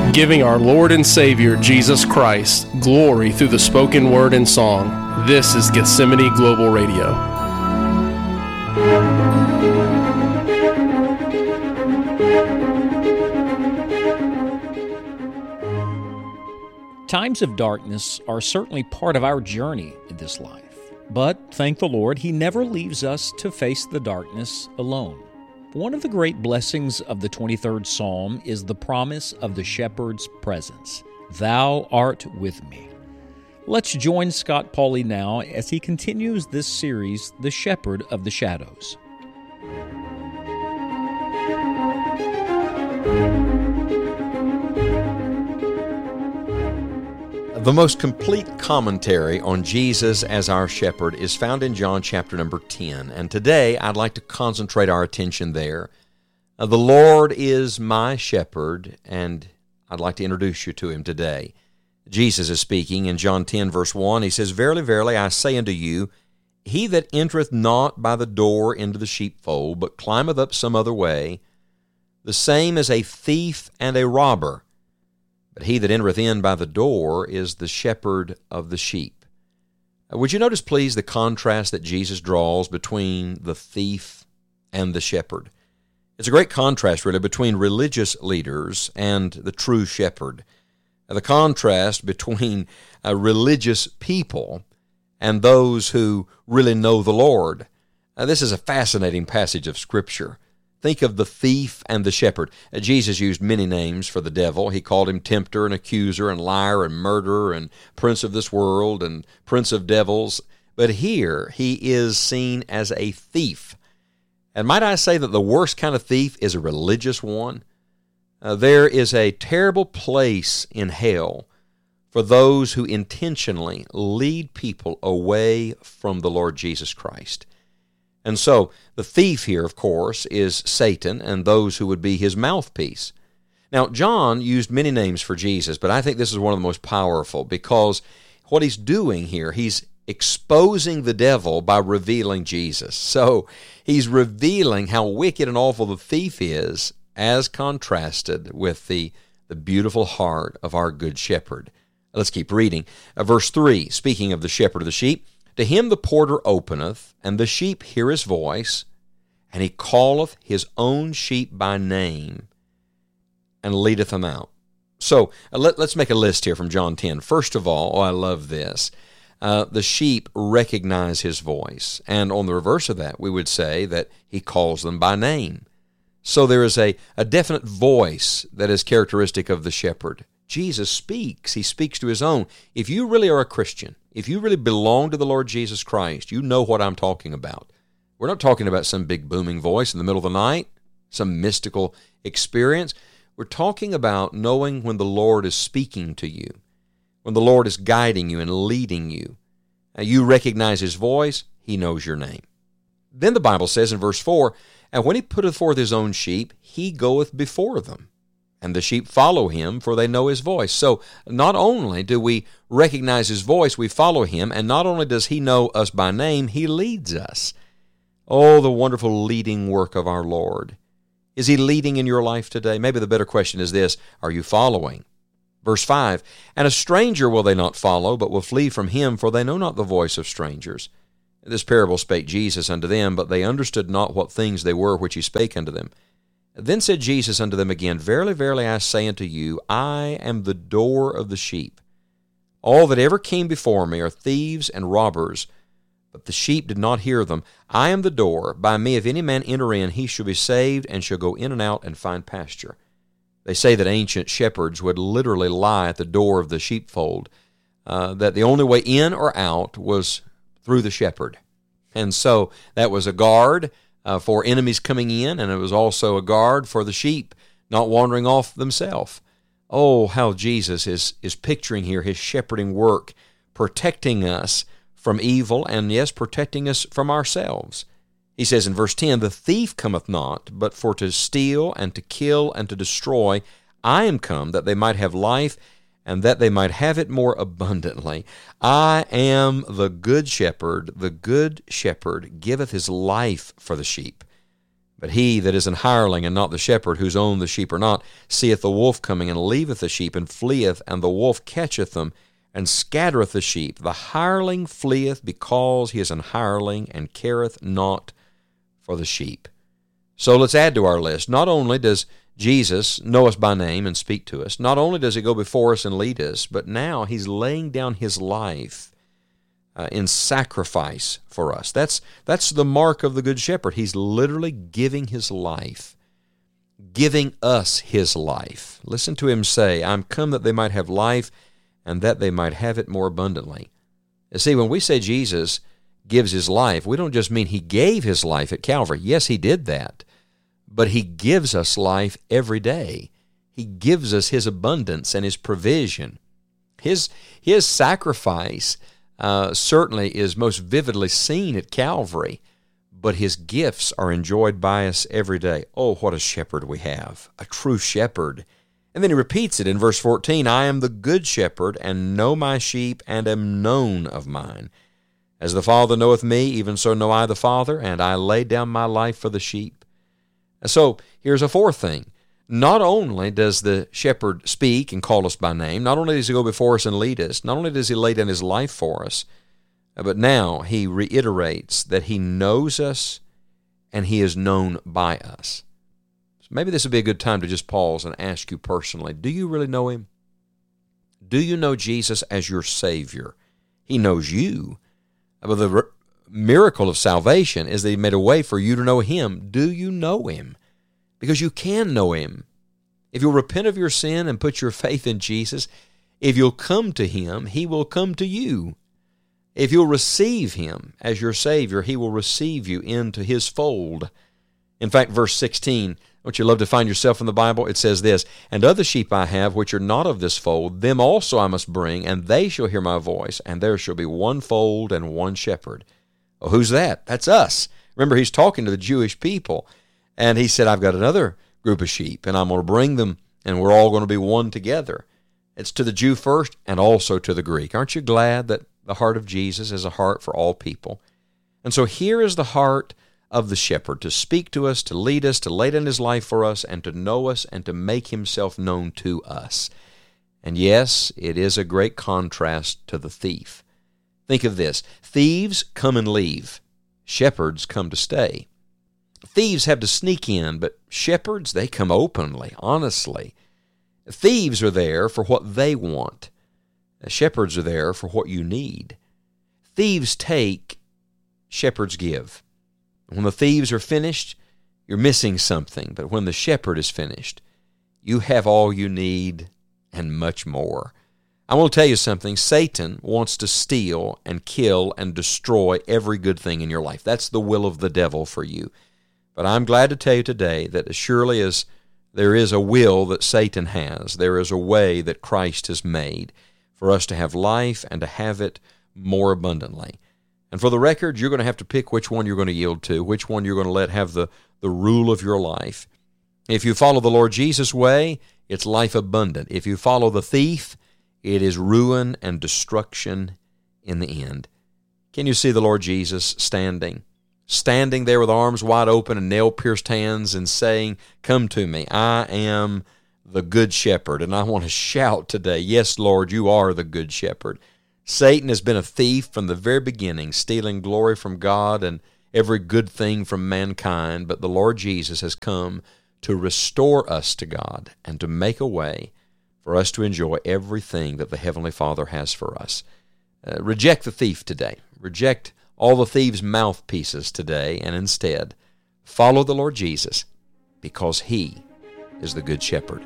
Giving our Lord and Savior, Jesus Christ, glory through the spoken word and song. This is Gethsemane Global Radio. Times of darkness are certainly part of our journey in this life. But, thank the Lord, He never leaves us to face the darkness alone. One of the great blessings of the 23rd Psalm is the promise of the shepherd's presence. Thou art with me. Let's join Scott Pauley now as he continues this series, The Shepherd of the Shadows. The most complete commentary on Jesus as our shepherd is found in John chapter number 10, and today I'd like to concentrate our attention there. The Lord is my shepherd, and I'd like to introduce you to Him today. Jesus is speaking in John 10, verse 1. He says, Verily, verily, I say unto you, he that entereth not by the door into the sheepfold, but climbeth up some other way, the same is a thief and a robber. But he that entereth in by the door is the shepherd of the sheep. Would you notice, please, the contrast that Jesus draws between the thief and the shepherd? It's a great contrast, really, between religious leaders and the true shepherd. The contrast between religious people and those who really know the Lord. This is a fascinating passage of Scripture. Think of the thief and the shepherd. Jesus used many names for the devil. He called him tempter and accuser and liar and murderer and prince of this world and prince of devils. But here he is seen as a thief. And might I say that the worst kind of thief is a religious one? There is a terrible place in hell for those who intentionally lead people away from the Lord Jesus Christ. And so, the thief here, of course, is Satan and those who would be his mouthpiece. Now, John used many names for Jesus, but I think this is one of the most powerful because what he's doing here, he's exposing the devil by revealing Jesus. So, he's revealing how wicked and awful the thief is as contrasted with the beautiful heart of our good shepherd. Let's keep reading. Verse 3, speaking of the shepherd of the sheep, To him the porter openeth, and the sheep hear his voice, and he calleth his own sheep by name, and leadeth them out. So, let's make a list here from John 10. First of all, I love this. The sheep recognize his voice, and on the reverse of that, we would say that he calls them by name. So there is a definite voice that is characteristic of the shepherd. Jesus speaks. He speaks to his own. If you really are a Christian, if you really belong to the Lord Jesus Christ, you know what I'm talking about. We're not talking about some big booming voice in the middle of the night, some mystical experience. We're talking about knowing when the Lord is speaking to you, when the Lord is guiding you and leading you. You recognize his voice, he knows your name. Then the Bible says in verse 4, And when he putteth forth his own sheep, he goeth before them. And the sheep follow him, for they know his voice. So not only do we recognize his voice, we follow him, and not only does he know us by name, he leads us. Oh, the wonderful leading work of our Lord. Is he leading in your life today? Maybe the better question is this, are you following? Verse 5, And a stranger will they not follow, but will flee from him, for they know not the voice of strangers. This parable spake Jesus unto them, but they understood not what things they were which he spake unto them. Then said Jesus unto them again, Verily, verily, I say unto you, I am the door of the sheep. All that ever came before me are thieves and robbers, but the sheep did not hear them. I am the door. By me, if any man enter in, he shall be saved, and shall go in and out and find pasture. They say that ancient shepherds would literally lie at the door of the sheepfold, that the only way in or out was through the shepherd. And so that was a guard for enemies coming in, and it was also a guard for the sheep not wandering off themselves. Oh, how Jesus is picturing here his shepherding work, protecting us from evil, and yes, protecting us from ourselves. He says in verse 10, The thief cometh not, but for to steal and to kill and to destroy. I am come that they might have life, and that they might have it more abundantly. I am the good shepherd. The good shepherd giveth his life for the sheep. But he that is an hireling, and not the shepherd, whose own the sheep are not, seeth the wolf coming, and leaveth the sheep, and fleeth, and the wolf catcheth them, and scattereth the sheep. The hireling fleeth because he is an hireling, and careth not for the sheep. So let's add to our list. Not only does Jesus know us by name and speak to us, not only does he go before us and lead us, but now he's laying down his life in sacrifice for us. That's the mark of the Good Shepherd. He's literally giving his life, giving us his life. Listen to him say, I'm come that they might have life, and that they might have it more abundantly. You see, when we say Jesus gives his life, we don't just mean he gave his life at Calvary. Yes, he did that. But he gives us life every day. He gives us his abundance and his provision. His sacrifice certainly is most vividly seen at Calvary, but his gifts are enjoyed by us every day. Oh, what a shepherd we have, a true shepherd. And then he repeats it in verse 14, I am the good shepherd, and know my sheep, and am known of mine. As the Father knoweth me, even so know I the Father, and I lay down my life for the sheep. So here's a fourth thing. Not only does the shepherd speak and call us by name, not only does he go before us and lead us, not only does he lay down his life for us, but now he reiterates that he knows us and he is known by us. So maybe this would be a good time to just pause and ask you personally, do you really know him? Do you know Jesus as your Savior? He knows you. But the miracle of salvation is that he made a way for you to know him. Do you know him? Because you can know him. If you'll repent of your sin and put your faith in Jesus, if you'll come to him, he will come to you. If you'll receive him as your Savior, he will receive you into his fold. In fact, verse 16, don't you love to find yourself in the Bible? It says this, And other sheep I have which are not of this fold, them also I must bring, and they shall hear my voice, and there shall be one fold and one shepherd. Oh, who's that? That's us. Remember, he's talking to the Jewish people. And he said, I've got another group of sheep, and I'm going to bring them, and we're all going to be one together. It's to the Jew first and also to the Greek. Aren't you glad that the heart of Jesus is a heart for all people? And so here is the heart of the shepherd, to speak to us, to lead us, to lay down his life for us, and to know us, and to make himself known to us. And yes, it is a great contrast to the thief. Think of this. Thieves come and leave. Shepherds come to stay. Thieves have to sneak in, but shepherds, they come openly, honestly. Thieves are there for what they want. Shepherds are there for what you need. Thieves take, shepherds give. When the thieves are finished, you're missing something. But when the shepherd is finished, you have all you need and much more. I want to tell you something. Satan wants to steal and kill and destroy every good thing in your life. That's the will of the devil for you. But I'm glad to tell you today that as surely as there is a will that Satan has, there is a way that Christ has made for us to have life and to have it more abundantly. And for the record, you're going to have to pick which one you're going to yield to, which one you're going to let have the rule of your life. If you follow the Lord Jesus' way, it's life abundant. If you follow the thief, it is ruin and destruction in the end. Can you see the Lord Jesus standing there with arms wide open and nail-pierced hands and saying, Come to me, I am the Good Shepherd. And I want to shout today, yes, Lord, you are the Good Shepherd. Satan has been a thief from the very beginning, stealing glory from God and every good thing from mankind. But the Lord Jesus has come to restore us to God and to make a way for us to enjoy everything that the Heavenly Father has for us. Reject the thief today. Reject all the thieves' mouthpieces today, and instead follow the Lord Jesus, because he is the Good Shepherd.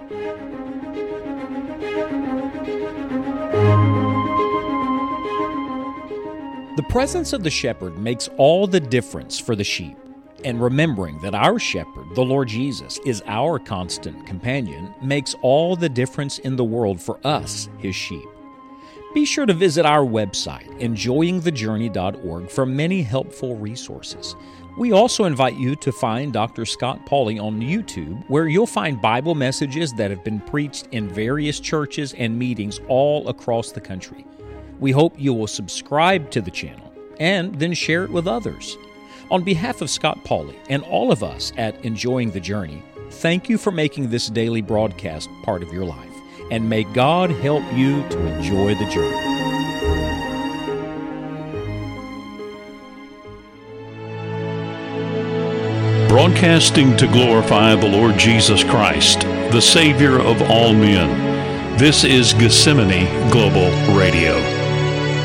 The presence of the shepherd makes all the difference for the sheep. And remembering that our shepherd, the Lord Jesus, is our constant companion makes all the difference in the world for us, his sheep. Be sure to visit our website, enjoyingthejourney.org, for many helpful resources. We also invite you to find Dr. Scott Pauley on YouTube, where you'll find Bible messages that have been preached in various churches and meetings all across the country. We hope you will subscribe to the channel and then share it with others. On behalf of Scott Pauley and all of us at Enjoying the Journey, thank you for making this daily broadcast part of your life, and may God help you to enjoy the journey. Broadcasting to glorify the Lord Jesus Christ, the Savior of all men. This is Gethsemane Global Radio.